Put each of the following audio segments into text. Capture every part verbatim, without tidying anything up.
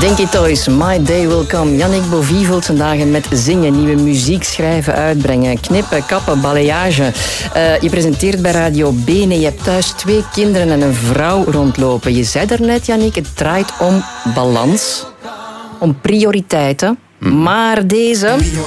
Dinky Toys, My Day Will Come. Yannick Bovie vult zijn dagen met zingen, nieuwe muziek schrijven, uitbrengen, knippen, kappen, balayage. Uh, je presenteert bij Radio Bene. Je hebt thuis twee kinderen en een vrouw rondlopen. Je zei daarnet, Yannick, het draait om balans, om prioriteiten. Mm. Maar deze...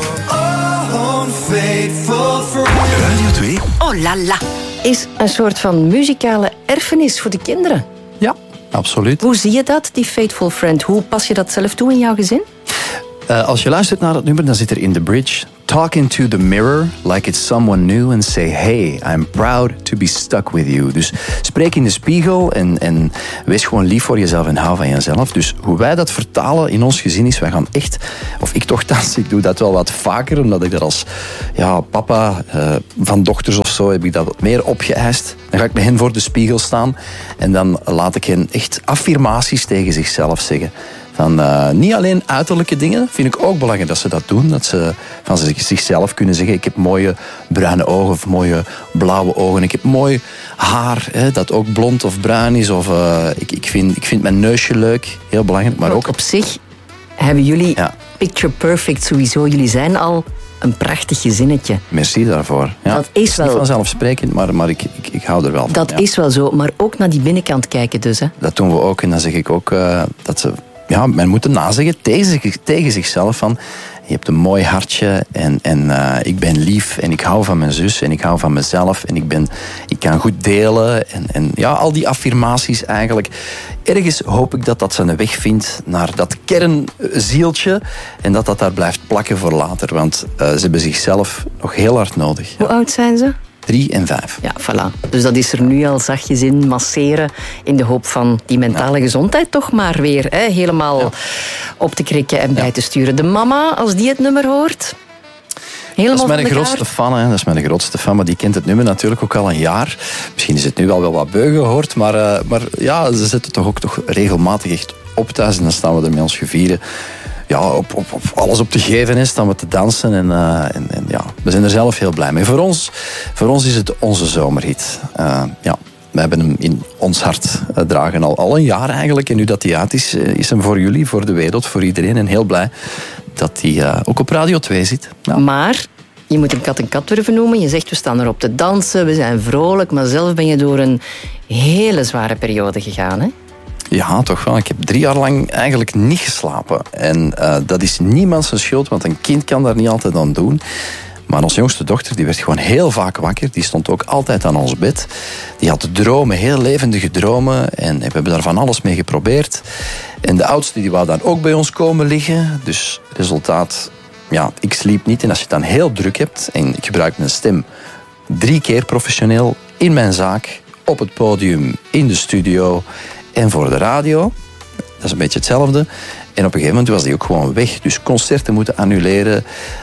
Radio twee. Oh la la. Is een soort van muzikale erfenis voor de kinderen. Ja, absoluut. Hoe zie je dat, die Faithful Friend? Hoe pas je dat zelf toe in jouw gezin? Uh, als je luistert naar dat nummer, dan zit er in de bridge: talk into the mirror like it's someone new and say, hey, I'm proud to be stuck with you. Dus spreek in de spiegel en, en wees gewoon lief voor jezelf en hou van jezelf. Dus hoe wij dat vertalen in ons gezin is, wij gaan echt, of ik toch thans, ik doe dat wel wat vaker, omdat ik dat als ja, papa uh, van dochters of zo, heb ik dat wat meer opgeëist. Dan ga ik met hen voor de spiegel staan en dan laat ik hen echt affirmaties tegen zichzelf zeggen. Van, uh, niet alleen uiterlijke dingen, vind ik ook belangrijk dat ze dat doen. Dat ze van zichzelf kunnen zeggen, ik heb mooie bruine ogen of mooie blauwe ogen. Ik heb mooi haar, hè, dat ook blond of bruin is. Of, uh, ik, ik, vind, ik vind mijn neusje leuk, heel belangrijk. Maar ook op zich hebben jullie ja. picture perfect sowieso. Jullie zijn al een prachtig gezinnetje. Merci daarvoor. Ja, dat is, is wel... niet vanzelfsprekend, maar, maar ik, ik, ik hou er wel van. Dat ja. is wel zo, maar ook naar die binnenkant kijken dus. Hè? Dat doen we ook en dan zeg ik ook uh, dat ze... Ja, men moet nazeggen tegen, tegen zichzelf van, je hebt een mooi hartje en, en uh, ik ben lief en ik hou van mijn zus en ik hou van mezelf en ik, ben, ik kan goed delen. En, en ja, al die affirmaties eigenlijk. Ergens hoop ik dat dat zijn weg vindt naar dat kernzieltje en dat dat daar blijft plakken voor later. Want uh, ze hebben zichzelf nog heel hard nodig. Hoe ja. oud zijn ze? Drie en vijf. Ja, voilà. Dus dat is er nu al zachtjes in masseren in de hoop van die mentale ja. gezondheid toch maar weer hè, helemaal ja. op te krikken en bij ja. te sturen. De mama, als die het nummer hoort... Helemaal dat is mijn grootste fan, hè. Dat is mijn grootste fan, maar die kent het nummer natuurlijk ook al een jaar. Misschien is het nu al wel wat beu gehoord, maar, uh, maar ja, ze zetten het toch ook toch regelmatig echt op thuis en dan staan we er met ons gevieren. Ja, op, op, op alles op te geven is, staan we te dansen. En, uh, en, en ja, we zijn er zelf heel blij mee. Voor ons, voor ons is het onze zomerhit. Uh, ja, we hebben hem in ons hart uh, dragen al, al een jaar eigenlijk. En nu dat hij uit is, uh, is hem voor jullie, voor de wereld, voor iedereen. En heel blij dat hij uh, ook op Radio twee zit. Ja. Maar... je moet een kat een kat durven noemen. Je zegt, we staan erop te dansen, we zijn vrolijk. Maar zelf ben je door een hele zware periode gegaan, hè? Ja, toch wel. Ik heb drie jaar lang eigenlijk niet geslapen. En uh, dat is niemand zijn schuld, want een kind kan daar niet altijd aan doen. Maar onze jongste dochter die werd gewoon heel vaak wakker. Die stond ook altijd aan ons bed. Die had dromen, heel levendige dromen. En we hebben daar van alles mee geprobeerd. En de oudste die wou dan ook bij ons komen liggen. Dus resultaat, ja, ik sliep niet. En als je het dan heel druk hebt, en ik gebruik mijn stem drie keer professioneel in mijn zaak, op het podium, in de studio en voor de radio. Dat is een beetje hetzelfde. En op een gegeven moment was die ook gewoon weg. Dus concerten moeten annuleren.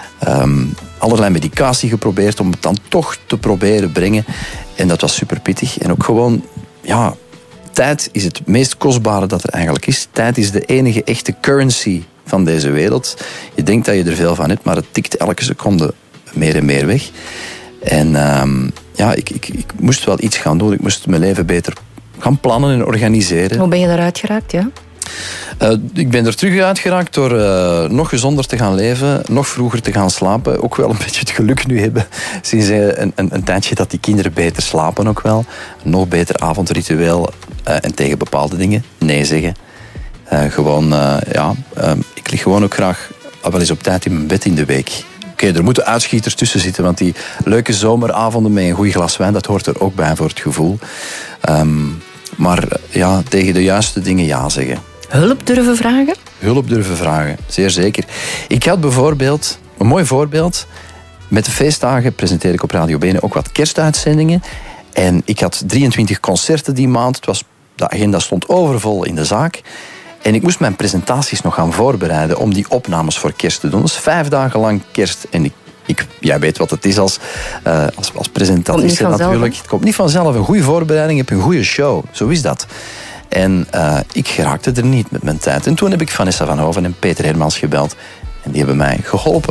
Um, allerlei medicatie geprobeerd om het dan toch te proberen brengen. En dat was super pittig. En ook gewoon, ja, tijd is het meest kostbare dat er eigenlijk is. Tijd is de enige echte currency van deze wereld. Je denkt dat je er veel van hebt, maar het tikt elke seconde meer en meer weg. En um, ja, ik, ik, ik moest wel iets gaan doen. Ik moest mijn leven beter gaan plannen en organiseren. Hoe ben je daaruit geraakt, ja? Uh, ik ben er terug uitgeraakt door uh, nog gezonder te gaan leven, nog vroeger te gaan slapen. Ook wel een beetje het geluk nu hebben sinds een, een, een tijdje dat die kinderen beter slapen ook wel. Een nog beter avondritueel uh, en tegen bepaalde dingen nee zeggen. Uh, gewoon, uh, ja, uh, ik lig gewoon ook graag wel eens op tijd in mijn bed in de week. Oké, okay, er moeten uitschieters tussen zitten, want die leuke zomeravonden met een goed glas wijn, dat hoort er ook bij voor het gevoel. Um, maar ja, tegen de juiste dingen ja zeggen. Hulp durven vragen? Hulp durven vragen, zeer zeker. Ik had bijvoorbeeld, een mooi voorbeeld, met de feestdagen presenteer ik op Radio Bene ook wat kerstuitzendingen. En ik had drieëntwintig concerten die maand. Het was, de agenda stond overvol in de zaak. En ik moest mijn presentaties nog gaan voorbereiden om die opnames voor kerst te doen. Dus vijf dagen lang kerst. En ik, ik, jij weet wat het is als, uh, als, als presentatrice natuurlijk. Het komt niet vanzelf. Een goede voorbereiding, je hebt een goede show. Zo is dat. En uh, ik geraakte er niet met mijn tijd. En toen heb ik Vanessa van Hoven en Peter Hermans gebeld. En die hebben mij geholpen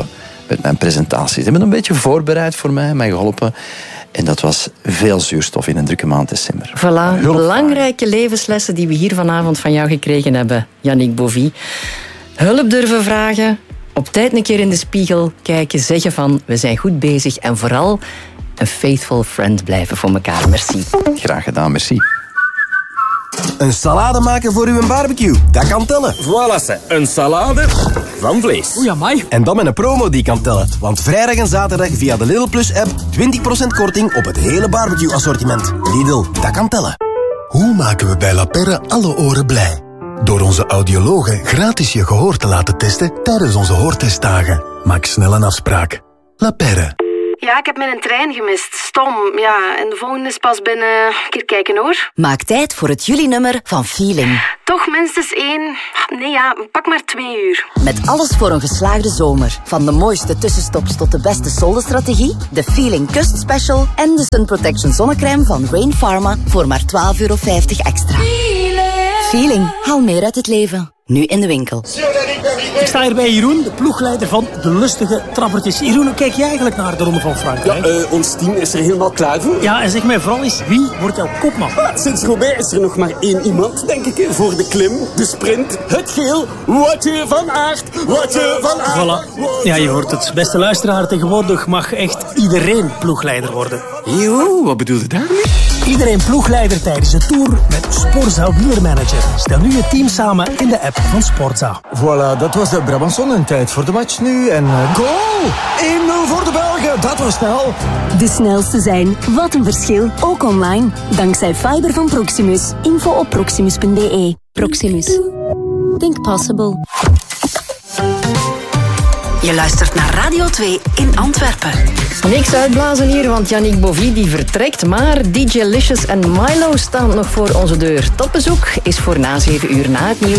met mijn presentatie. Ze hebben een beetje voorbereid voor mij, mij geholpen. En dat was veel zuurstof in een drukke maand december. Voilà, belangrijke levenslessen die we hier vanavond van jou gekregen hebben, Yannick Bovie. Hulp durven vragen, op tijd een keer in de spiegel kijken, zeggen van we zijn goed bezig en vooral een faithful friend blijven voor elkaar. Merci. Graag gedaan, merci. Een salade maken voor uw barbecue, dat kan tellen. Voilà, ze. Een salade van vlees. Oei, amai. En dan met een promo die kan tellen. Want vrijdag en zaterdag via de Lidl Plus app twintig procent korting op het hele barbecue assortiment. Lidl, dat kan tellen. Hoe maken we bij La Perre alle oren blij? Door onze audiologen gratis je gehoor te laten testen tijdens onze hoortestdagen. Maak snel een afspraak. La Perre. Ja, ik heb mijn trein gemist. Stom. Ja, en de volgende is pas binnen... Een keer kijken, hoor. Maak tijd voor het juli-nummer van Feeling. Toch minstens één... Nee, ja, pak maar twee uur. Met alles voor een geslaagde zomer. Van de mooiste tussenstops tot de beste soldenstrategie, de Feeling Kust Special en de Sun Protection zonnecrème van Rain Pharma voor maar twaalf euro vijftig extra. Feeling. Feeling. Haal meer uit het leven. Nu in de winkel. Ik sta hier bij Jeroen, de ploegleider van de lustige trappertjes. Jeroen, hoe kijk jij eigenlijk naar de Ronde van Frankrijk? Ja, uh, ons team is er helemaal klaar voor. Ja, en zeg mij vooral eens, wie wordt jouw kopman? Ah, sinds Roubaix is er nog maar één iemand, denk ik, voor de klim, de sprint, het geel. Woutje van Aert, Woutje van Aert. Voilà. Ja, je hoort het. Beste luisteraar, tegenwoordig mag echt iedereen ploegleider worden. Jo, wat bedoel je daarmee? Iedereen ploegleider tijdens de Tour met Sporza Wielermanager. Stel nu je team samen in de app van Sporza. Voilà, dat was de Brabançon. En tijd voor de match nu. En uh, goal! één nul voor de Belgen. Dat was snel. De snelste zijn. Wat een verschil. Ook online. Dankzij fiber van Proximus. Info op proximus punt b e. Proximus. Think possible. Je luistert naar Radio twee in Antwerpen. Niks uitblazen hier, want Yannick Bovie die vertrekt. Maar D J Licious en Milo staan nog voor onze deur. Topbezoek is voor na zeven uur na het nieuws.